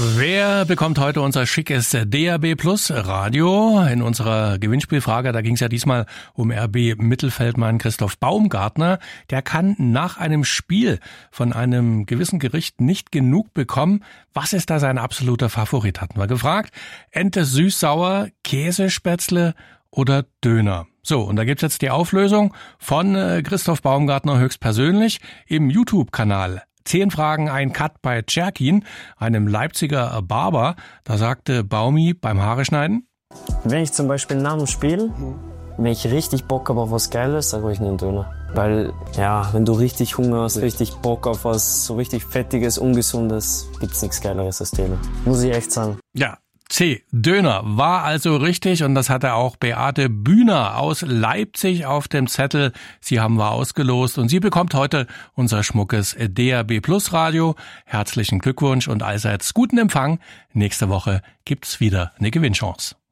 Wer bekommt heute unser schickes DAB Plus Radio? In unserer Gewinnspielfrage, da ging es ja diesmal um RB Mittelfeldmann Christoph Baumgartner. Der kann nach einem Spiel von einem gewissen Gericht nicht genug bekommen. Was ist da sein absoluter Favorit, hatten wir gefragt. Ente süß-sauer, Käsespätzle oder Döner? So, und da gibt's jetzt die Auflösung von Christoph Baumgartner höchstpersönlich im YouTube-Kanal. 10 Fragen, ein Cut bei Czerkin, einem Leipziger Barber. Da sagte Baumi beim Haare schneiden: Wenn ich zum Beispiel nach dem Spiel, wenn ich richtig Bock habe auf was Geiles, dann hol ich einen Döner. Weil, ja, wenn du richtig Hunger hast, richtig Bock auf was so richtig Fettiges, Ungesundes, gibt's nichts Geileres als Döner. Muss ich echt sagen. Ja. C. Döner war also richtig und das hatte auch Beate Bühner aus Leipzig auf dem Zettel. Sie haben wir ausgelost und sie bekommt heute unser schmuckes DAB Plus Radio. Herzlichen Glückwunsch und allseits guten Empfang. Nächste Woche gibt's wieder eine Gewinnchance.